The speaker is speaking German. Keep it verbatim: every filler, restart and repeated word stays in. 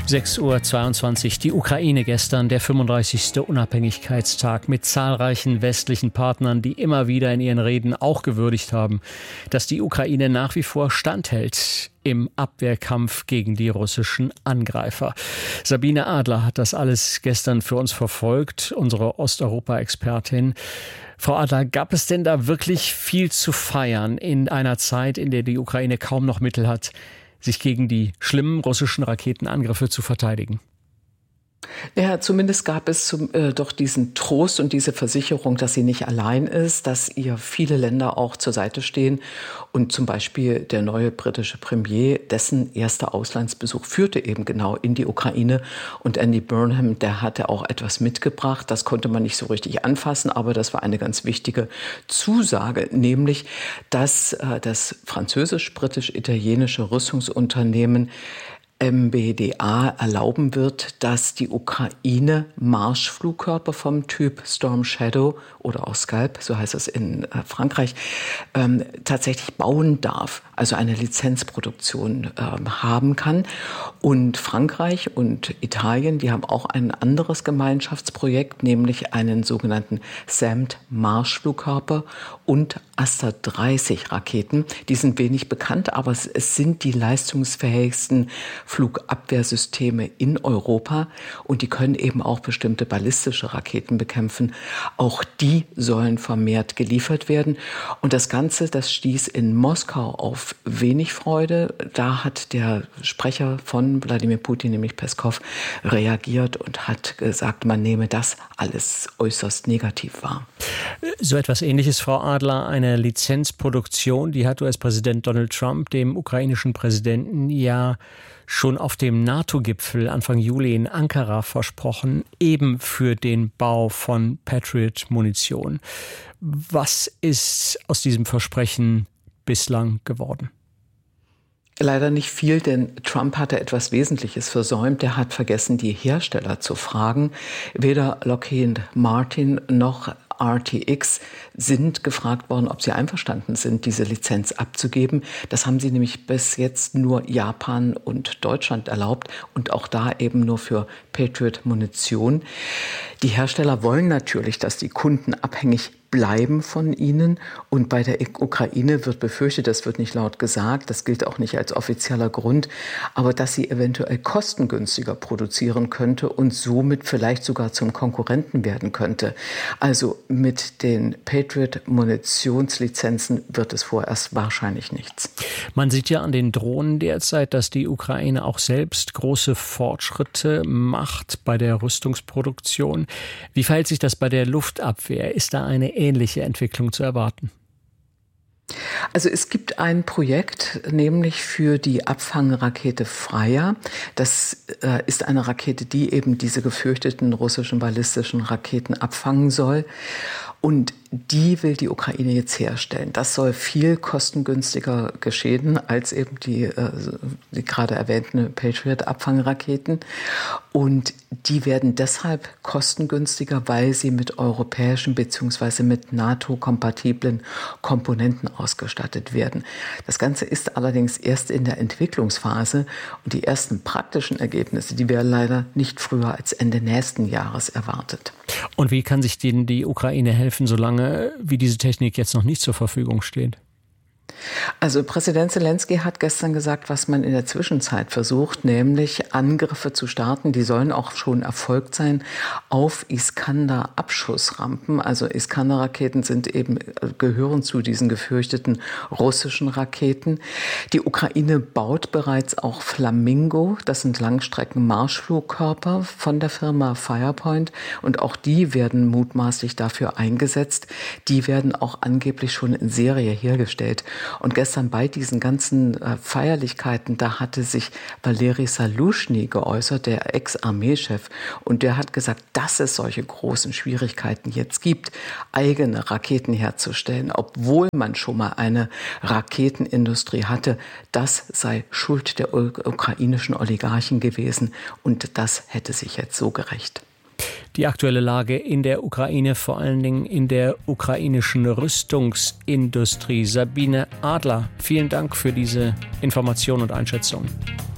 sechs Uhr zweiundzwanzig, die Ukraine gestern, der fünfunddreißigste Unabhängigkeitstag mit zahlreichen westlichen Partnern, die immer wieder in ihren Reden auch gewürdigt haben, dass die Ukraine nach wie vor standhält im Abwehrkampf gegen die russischen Angreifer. Sabine Adler hat das alles gestern für uns verfolgt, unsere Osteuropa-Expertin. Frau Adler, gab es denn da wirklich viel zu feiern in einer Zeit, in der die Ukraine kaum noch Mittel hat, sich gegen die schlimmen russischen Raketenangriffe zu verteidigen? Ja, zumindest gab es zum, äh, doch diesen Trost und diese Versicherung, dass sie nicht allein ist, dass ihr viele Länder auch zur Seite stehen. Und zum Beispiel der neue britische Premier, dessen erster Auslandsbesuch führte eben genau in die Ukraine. Und Andy Burnham, der hatte auch etwas mitgebracht. Das konnte man nicht so richtig anfassen, aber das war eine ganz wichtige Zusage, nämlich, dass äh, das französisch-britisch-italienische Rüstungsunternehmen M B D A erlauben wird, dass die Ukraine Marschflugkörper vom Typ Storm Shadow oder auch Scalp, so heißt es in äh, Frankreich, ähm, tatsächlich bauen darf, also eine Lizenzproduktion ähm, haben kann. Und Frankreich und Italien, die haben auch ein anderes Gemeinschaftsprojekt, nämlich einen sogenannten SAMP-Marschflugkörper und Aster dreißig Raketen. Die sind wenig bekannt, aber es, es sind die leistungsfähigsten Flugabwehrsysteme in Europa und die können eben auch bestimmte ballistische Raketen bekämpfen. Auch die sollen vermehrt geliefert werden. Und das Ganze, das stieß in Moskau auf wenig Freude. Da hat der Sprecher von Wladimir Putin, nämlich Peskov, reagiert und hat gesagt, man nehme das alles äußerst negativ wahr. So etwas Ähnliches, Frau Adler, eine Lizenzproduktion, die hat U S-Präsident Donald Trump dem ukrainischen Präsidenten ja schon auf dem NATO-Gipfel Anfang Juli in Ankara versprochen, eben für den Bau von Patriot-Munition. Was ist aus diesem Versprechen bislang geworden? Leider nicht viel, denn Trump hatte etwas Wesentliches versäumt. Er hat vergessen, die Hersteller zu fragen. Weder Lockheed Martin noch R T X sind gefragt worden, ob sie einverstanden sind, diese Lizenz abzugeben. Das haben sie nämlich bis jetzt nur Japan und Deutschland erlaubt und auch da eben nur für Patriot-Munition. Die Hersteller wollen natürlich, dass die Kunden abhängig bleiben von ihnen. Und bei der Ukraine wird befürchtet, das wird nicht laut gesagt, das gilt auch nicht als offizieller Grund, aber dass sie eventuell kostengünstiger produzieren könnte und somit vielleicht sogar zum Konkurrenten werden könnte. Also mit den Patriot-Munitionslizenzen wird es vorerst wahrscheinlich nichts. Man sieht ja an den Drohnen derzeit, dass die Ukraine auch selbst große Fortschritte macht bei der Rüstungsproduktion. Wie verhält sich das bei der Luftabwehr? Ist da eine ähnliche Entwicklung zu erwarten? Also es gibt ein Projekt, nämlich für die Abfangrakete Freya. Das äh, ist eine Rakete, die eben diese gefürchteten russischen ballistischen Raketen abfangen soll. Und die will die Ukraine jetzt herstellen. Das soll viel kostengünstiger geschehen als eben die, äh, die gerade erwähnten Patriot-Abfangraketen. Und die werden deshalb kostengünstiger, weil sie mit europäischen bzw. mit NATO-kompatiblen Komponenten ausgestattet werden. Das Ganze ist allerdings erst in der Entwicklungsphase und die ersten praktischen Ergebnisse, die werden leider nicht früher als Ende nächsten Jahres erwartet. Und wie kann sich denen die Ukraine helfen, solange wie diese Technik jetzt noch nicht zur Verfügung steht? Also Präsident Zelensky hat gestern gesagt, was man in der Zwischenzeit versucht, nämlich Angriffe zu starten. Die sollen auch schon erfolgt sein auf Iskander-Abschussrampen. Also Iskander-Raketen sind eben, gehören zu diesen gefürchteten russischen Raketen. Die Ukraine baut bereits auch Flamingo. Das sind Langstrecken-Marschflugkörper von der Firma Firepoint. Und auch die werden mutmaßlich dafür eingesetzt. Die werden auch angeblich schon in Serie hergestellt. Und gestern bei diesen ganzen äh, Feierlichkeiten, da hatte sich Valeri Salushny geäußert, der Ex-Armeechef. Und der hat gesagt, dass es solche großen Schwierigkeiten jetzt gibt, eigene Raketen herzustellen, obwohl man schon mal eine Raketenindustrie hatte. Das sei Schuld der ukrainischen Oligarchen gewesen. Und das hätte sich jetzt so gerecht. Die aktuelle Lage in der Ukraine, vor allen Dingen in der ukrainischen Rüstungsindustrie. Sabine Adler, vielen Dank für diese Information und Einschätzung.